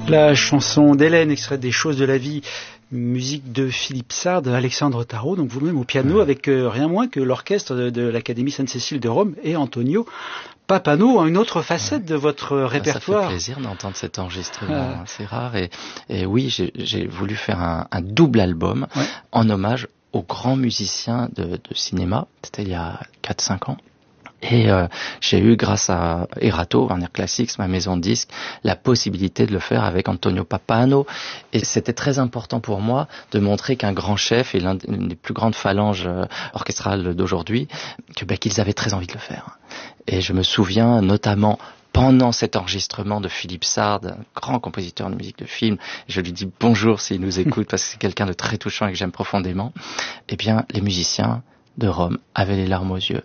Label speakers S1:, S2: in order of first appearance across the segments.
S1: La chanson d'Hélène, extraite des Choses de la vie, musique de Philippe Sard, Alexandre Tarot, donc vous-même au piano, avec rien moins que l'orchestre de l'Académie Sainte-Cécile de Rome et Antonio Pappano, une autre facette de votre répertoire.
S2: Ça fait plaisir d'entendre cet enregistrement, c'est rare. Et oui, j'ai voulu faire un double album en hommage aux grands musiciens de cinéma, c'était il y a 4-5 ans. Et j'ai eu, grâce à Erato, Warner Classics, ma maison de disques, la possibilité de le faire avec Antonio Pappano. Et c'était très important pour moi de montrer qu'un grand chef et l'une des plus grandes phalanges orchestrales d'aujourd'hui, qu'ils avaient très envie de le faire. Et je me souviens notamment, pendant cet enregistrement de Philippe Sard, un grand compositeur de musique de film, je lui dis bonjour s'il nous écoute, parce que c'est quelqu'un de très touchant et que j'aime profondément, eh bien, les musiciens de Rome avaient les larmes aux yeux.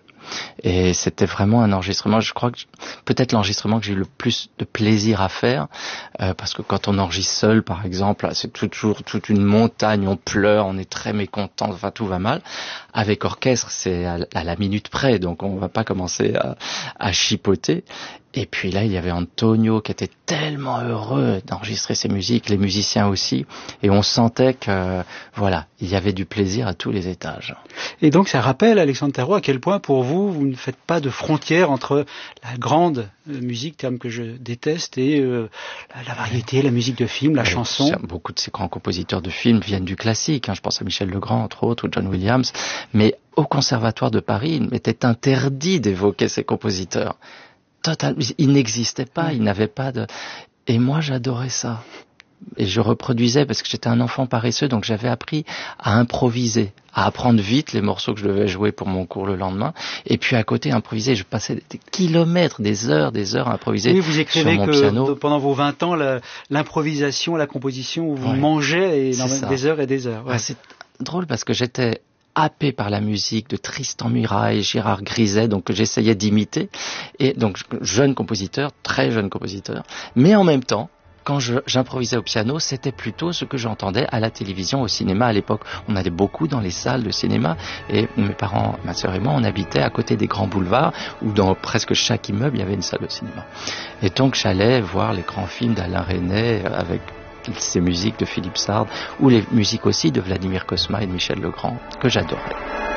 S2: Et c'était vraiment un enregistrement, je crois que peut-être l'enregistrement que j'ai eu le plus de plaisir à faire, parce que quand on enregistre seul, par exemple, c'est toujours toute une montagne, on pleure, on est très mécontent, enfin tout va mal. Avec orchestre, c'est à la minute près, donc on va pas commencer à chipoter. Et puis là, il y avait Antonio qui était tellement heureux d'enregistrer ses musiques, les musiciens aussi, et on sentait que, voilà, il y avait du plaisir à tous les étages.
S1: Et donc ça rappelle, Alexandre Tarot, à quel point pour vous ne faites pas de frontière entre la grande musique, terme que je déteste, et la variété, la musique de film, la chanson.
S2: Beaucoup de ces grands compositeurs de films viennent du classique, je pense à Michel Legrand, entre autres, ou John Williams, mais au Conservatoire de Paris, il m'était interdit d'évoquer ces compositeurs. Total, il n'existait pas, il n'avait pas de... Et moi, j'adorais ça. Et je reproduisais, parce que j'étais un enfant paresseux, donc j'avais appris à improviser, à apprendre vite les morceaux que je devais jouer pour mon cours le lendemain, et puis à côté improviser. Je passais des kilomètres, des heures à improviser sur mon piano.
S1: Oui, vous écrivez que pendant vos 20 ans, l'improvisation, la composition, vous mangez des heures et des heures. Ouais.
S2: C'est drôle parce que j'étais happé par la musique de Tristan Murail, Gérard Griset, donc que j'essayais d'imiter, et donc jeune compositeur, très jeune compositeur, mais en même temps, quand j'improvisais au piano, c'était plutôt ce que j'entendais à la télévision, au cinéma. À l'époque, on allait beaucoup dans les salles de cinéma, et mes parents, ma sœur et moi, on habitait à côté des grands boulevards, où dans presque chaque immeuble, il y avait une salle de cinéma. Et donc j'allais voir les grands films d'Alain Resnais avec ces musiques de Philippe Sard, ou les musiques aussi de Vladimir Cosma et de Michel Legrand, que j'adorais.